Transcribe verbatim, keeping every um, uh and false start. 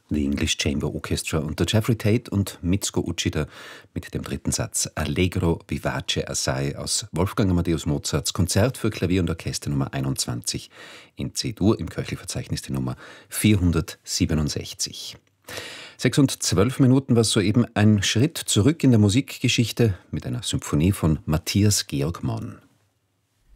The English Chamber Orchestra unter Jeffrey Tate und Mitsuko Uchida mit dem dritten Satz Allegro vivace assai aus Wolfgang Amadeus Mozarts Konzert für Klavier und Orchester Nummer einundzwanzig in C-Dur, im Köchelverzeichnis die Nummer vierhundertsiebenundsechzig. Sechs und zwölf Minuten war soeben ein Schritt zurück in der Musikgeschichte mit einer Symphonie von Matthias Georg Monn.